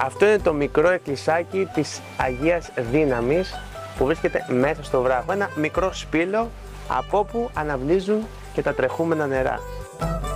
Αυτό είναι το μικρό εκκλησάκι της Αγίας Δύναμης που βρίσκεται μέσα στο βράχο. Ένα μικρό σπήλο από όπου αναβλύζουν και τα τρεχούμενα νερά.